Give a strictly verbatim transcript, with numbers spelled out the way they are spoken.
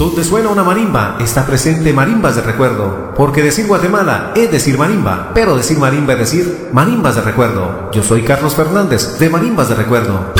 Donde suena una marimba, está presente Marimbas de Recuerdo. Porque decir Guatemala es decir marimba, pero decir marimba es decir marimbas de recuerdo. Yo soy Carlos Fernández, de Marimbas de Recuerdo.